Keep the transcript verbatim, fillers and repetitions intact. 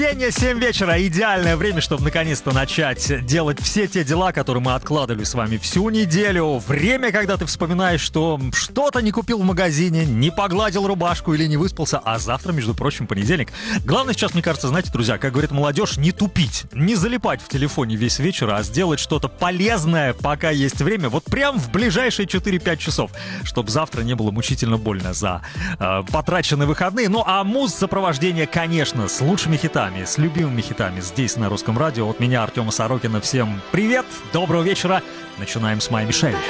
семь вечера. Идеальное время, чтобы наконец-то начать делать все те дела, которые мы откладывали с вами всю неделю. Время, когда ты вспоминаешь, что что-то не купил в магазине, не погладил рубашку или не выспался, а завтра, между прочим, понедельник. Главное сейчас, мне кажется, знаете, друзья, как говорит молодежь, не тупить, не залипать в телефоне весь вечер, а сделать что-то полезное, пока есть время, вот прям в ближайшие четыре-пять часов, чтобы завтра не было мучительно больно за э, потраченные выходные. Ну а муз-сопровождение, конечно, с лучшими хитами, с любимыми хитами здесь на Русском радио. От меня, Артема Сорокина, всем привет, доброго вечера. Начинаем с Майи Мишель.